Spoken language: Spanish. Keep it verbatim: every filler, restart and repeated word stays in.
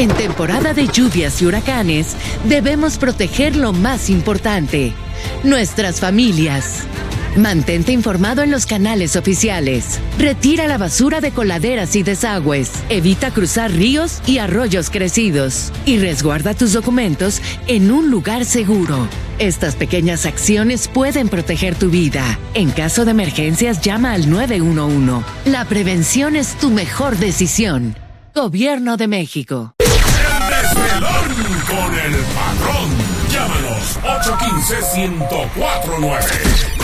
En temporada de lluvias y huracanes, debemos proteger lo más importante, nuestras familias. Mantente informado en los canales oficiales. Retira la basura de coladeras y desagües. Evita cruzar ríos y arroyos crecidos. Y resguarda tus documentos en un lugar seguro. Estas pequeñas acciones pueden proteger tu vida. En caso de emergencias, llama al nueve uno uno. La prevención es tu mejor decisión. Gobierno de México. El desvelón con el patrón. Llámanos ocho uno cinco, uno cuatro nueve.